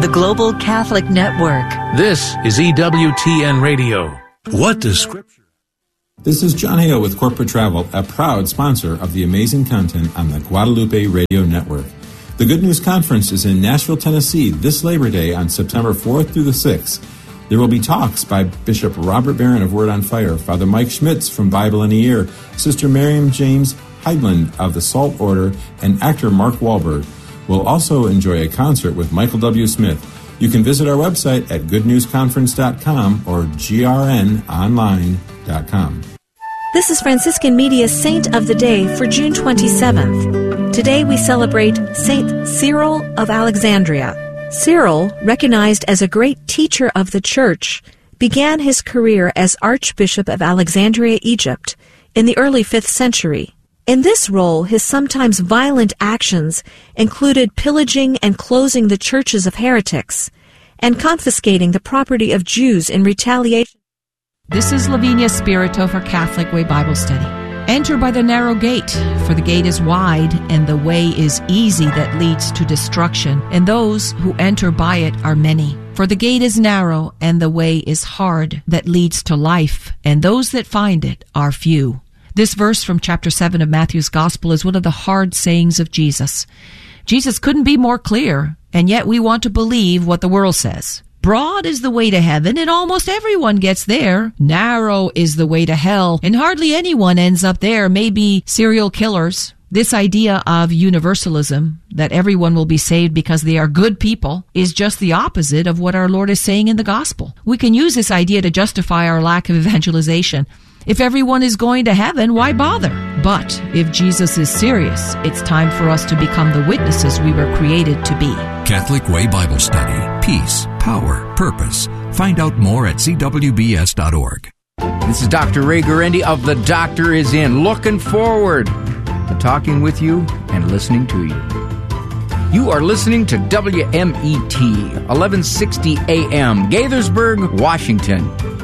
the Global Catholic Network. This is EWTN Radio. What does Scripture... This is John Hale with Corporate Travel, a proud sponsor of the amazing content on the Guadalupe Radio Network. The Good News Conference is in Nashville, Tennessee this Labor Day on September 4th through the 6th. There will be talks by Bishop Robert Barron of Word on Fire, Father Mike Schmitz from Bible in a Year, Sister Miriam James Heidland of the Salt Order, and actor Mark Wahlberg. We'll also enjoy a concert with Michael W. Smith. You can visit our website at goodnewsconference.com or grnonline.com. This is Franciscan Media's Saint of the Day for June 27th. Today we celebrate Saint Cyril of Alexandria. Cyril, recognized as a great teacher of the Church, began his career as Archbishop of Alexandria, Egypt, in the early 5th century. In this role, his sometimes violent actions included pillaging and closing the churches of heretics and confiscating the property of Jews in retaliation. This is Lavinia Spirito for Catholic Way Bible Study. Enter by the narrow gate, for the gate is wide and the way is easy that leads to destruction, and those who enter by it are many. For the gate is narrow and the way is hard that leads to life, and those that find it are few. This verse from chapter 7 of Matthew's Gospel is one of the hard sayings of Jesus. Jesus couldn't be more clear, and yet we want to believe what the world says. Broad is the way to heaven, and almost everyone gets there. Narrow is the way to hell, and hardly anyone ends up there, maybe serial killers. This idea of universalism, that everyone will be saved because they are good people, is just the opposite of what our Lord is saying in the Gospel. We can use this idea to justify our lack of evangelization. If everyone is going to heaven, why bother? But if Jesus is serious, it's time for us to become the witnesses we were created to be. Catholic Way Bible Study. Peace, power, purpose. Find out more at cwbs.org. This is Dr. Ray Guarendi of The Doctor Is In, looking forward to talking with you and listening to you. You are listening to WMET, 1160 AM, Gaithersburg, Washington.